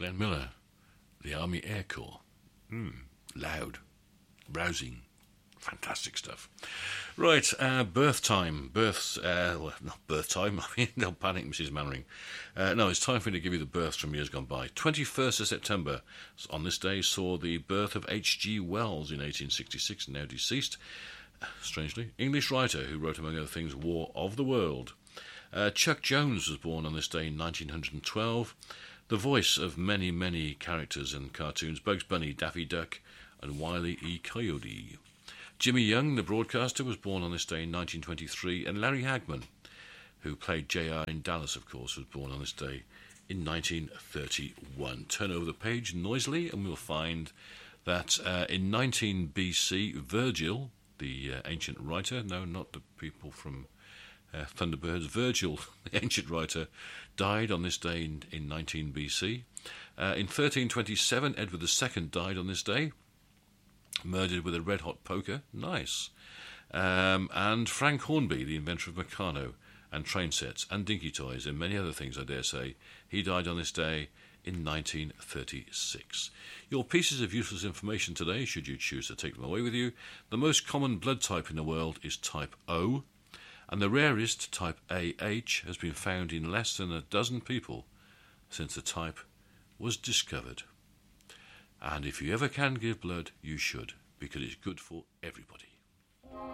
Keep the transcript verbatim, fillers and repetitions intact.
Glenn Miller, the Army Air Corps. Mm, loud, rousing, fantastic stuff. Right, uh, birth time. Births, uh, well, not birth time, I mean, don't panic, Missus Mannering. Uh, no, it's time for me to give you the births from years gone by. twenty-first of September, on this day, saw the birth of H G Wells in eighteen sixty-six, now deceased. Strangely, English writer who wrote, among other things, War of the World. Uh, Chuck Jones was born on this day in nineteen twelve. The voice of many, many characters and cartoons, Bugs Bunny, Daffy Duck, and Wile E. Coyote. Jimmy Young, the broadcaster, was born on this day in nineteen twenty-three, and Larry Hagman, who played J R in Dallas, of course, was born on this day in nineteen thirty-one. Turn over the page noisily, and we'll find that uh, in nineteen B C, Virgil, the uh, ancient writer, no, not the people from uh, Thunderbirds, Virgil, the ancient writer, died on this day in, in nineteen B C. Uh, in thirteen twenty-seven, Edward the Second died on this day, murdered with a red-hot poker. Nice. Um, and Frank Hornby, the inventor of Meccano and train sets and dinky toys and many other things, I dare say, he died on this day in nineteen thirty-six. Your pieces of useless information today, should you choose to take them away with you: the most common blood type in the world is type O, and the rarest, type A H, has been found in less than a dozen people since the type was discovered. And if you ever can give blood, you should, because it's good for everybody.